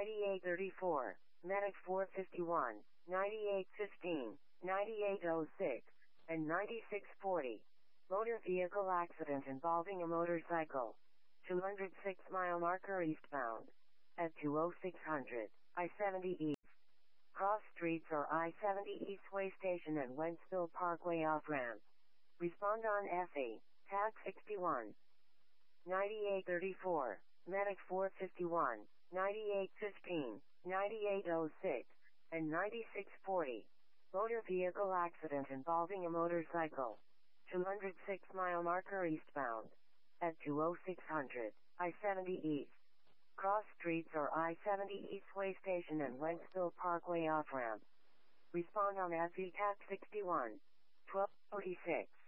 9834, Medic 451, 9815, 9806, and 9640. Motor vehicle accident involving a motorcycle. 206 mile marker eastbound. At 20600, I-70 East. Cross streets or I-70 East Way Station and Wentzville Parkway off-ramp. Respond on FE, tag 61. 9834, Medic 451, 9815, 9806, and 9640. Motor vehicle accident involving a motorcycle. 206 mile marker eastbound. At 20600, I-70 East. Cross streets or I-70 East Way Station and Wentzville Parkway off-ramp. Respond on FE tag 61. 1246.